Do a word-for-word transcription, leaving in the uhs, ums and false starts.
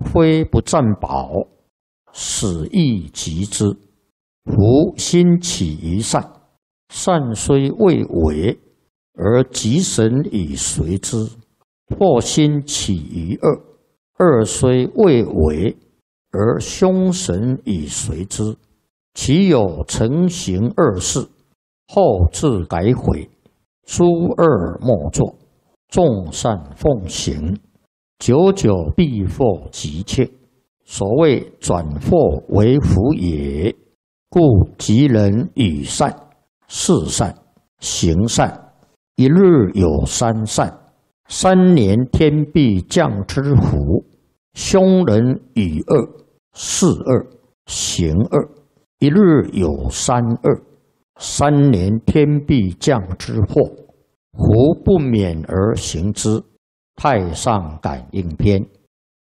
非不占宝，使亦及之。夫心起于善，善虽未为，而吉神以随之；或心起于恶，恶虽未为，而凶神以随之。其有成行恶事，后自改悔，诸恶莫作，众善奉行，久久必获吉切。所谓转祸为福也。故吉人与善、事善、行善，一日有三善，三年天必降之福。凶人与恶、事恶、行恶，一日有三恶，三年天必降之祸。胡不免而行之。太上感应篇。